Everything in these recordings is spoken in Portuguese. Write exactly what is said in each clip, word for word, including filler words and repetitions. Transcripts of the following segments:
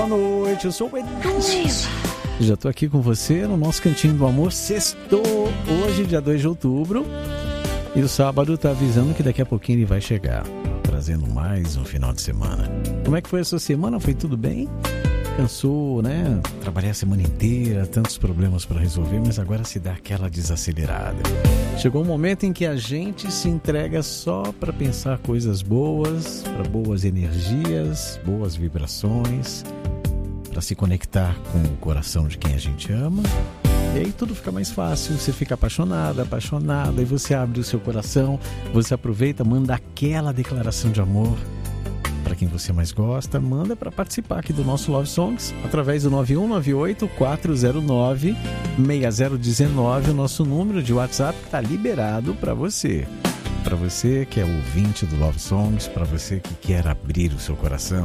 boa noite. Eu sou o Edu. Já tô aqui com você no nosso Cantinho do Amor. Sextou, hoje, dia dois de outubro. E o sábado tá avisando que daqui a pouquinho ele vai chegar, trazendo mais um final de semana. Como é que foi a sua semana? Foi tudo bem? Cansou, né? Trabalhei a semana inteira, tantos problemas para resolver, mas agora se dá aquela desacelerada. Chegou um momento em que a gente se entrega só para pensar coisas boas, para boas energias, boas vibrações, para se conectar com o coração de quem a gente ama. E aí tudo fica mais fácil, você fica apaixonada, apaixonada, e você abre o seu coração, você aproveita, manda aquela declaração de amor para quem você mais gosta, manda para participar aqui do nosso Love Songs através do nove um nove oito, quatro zero nove, seis zero um nove, o nosso número de WhatsApp está liberado para você. Para você que é ouvinte do Love Songs, para você que quer abrir o seu coração,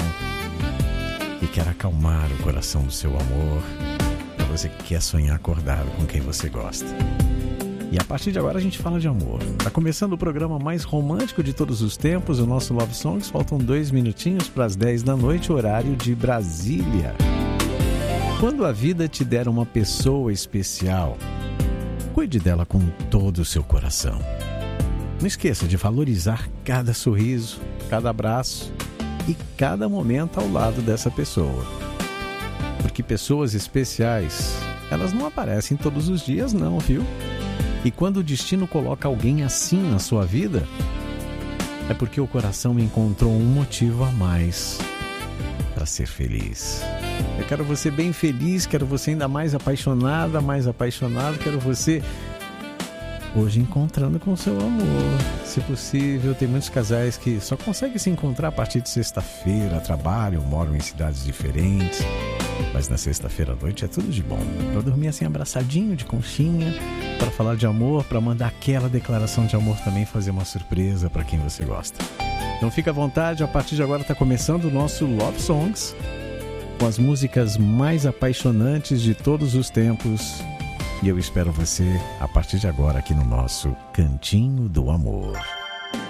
que quer acalmar o coração do seu amor, para você que quer sonhar acordado com quem você gosta. E a partir de agora a gente fala de amor. Tá começando o programa mais romântico de todos os tempos, o nosso Love Songs. Faltam dois minutinhos para as dez da noite, horário de Brasília. Quando a vida te der uma pessoa especial, cuide dela com todo o seu coração. Não esqueça de valorizar cada sorriso, cada abraço e cada momento ao lado dessa pessoa. Porque pessoas especiais, elas não aparecem todos os dias não, viu? E quando o destino coloca alguém assim na sua vida, é porque o coração encontrou um motivo a mais para ser feliz. Eu quero você bem feliz, quero você ainda mais apaixonada, mais apaixonado, quero você hoje encontrando com o seu amor. Se possível, tem muitos casais que só conseguem se encontrar a partir de sexta-feira, trabalham, moram em cidades diferentes. Mas na sexta-feira à noite é tudo de bom. Pra dormir assim abraçadinho, de conchinha, para falar de amor, para mandar aquela declaração de amor também, fazer uma surpresa para quem você gosta. Então fica à vontade, a partir de agora está começando o nosso Love Songs, com as músicas mais apaixonantes de todos os tempos. E eu espero você a partir de agora aqui no nosso Cantinho do Amor.